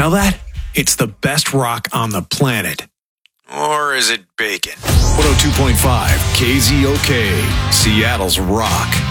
Smell that? It's the best rock on the planet. Or is it bacon? 102.5 KZOK, Seattle's rock.